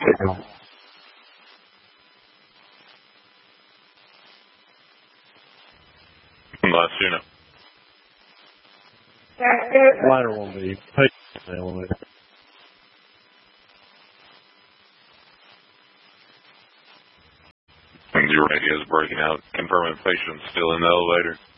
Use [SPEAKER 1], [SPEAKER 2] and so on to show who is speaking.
[SPEAKER 1] Last unit.
[SPEAKER 2] Ladder won't be. The elevator.
[SPEAKER 1] Your radio is breaking out. Confirming patient's still in the elevator.